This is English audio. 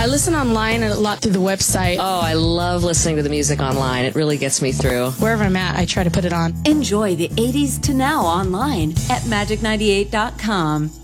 I listen online a lot through the website. Oh, I love listening to the music online. It really gets me through. Wherever I'm at, I try to put it on. Enjoy the 80s to now online at magic98.com.